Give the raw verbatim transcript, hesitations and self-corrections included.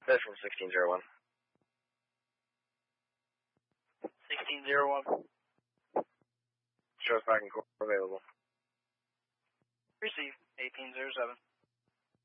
That's from sixteen zero one. sixteen zero one. Shows back in court available. Receive eighteen zero seven.